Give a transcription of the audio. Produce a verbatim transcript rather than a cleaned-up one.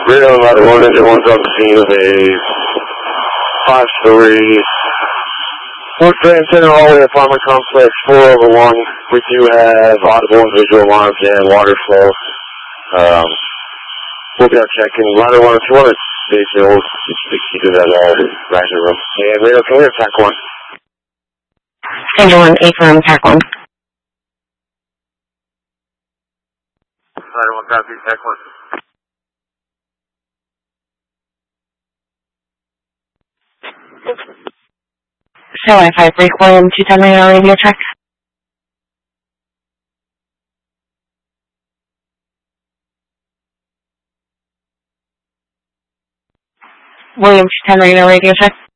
Radio about one engine one's on the scene of a five story wood frame center hallway apartment complex four over one. We do have audible and visual alarms and water flow. Um, we'll be out checking. Ladder one, if you want to stay still, we'll speak to that uh, riser room. And radio, can we have tack one? Engine one, eight from tack one. Ladder one, copy, tack one. So I five break William two ten radar radio check. William two ten radar radio check.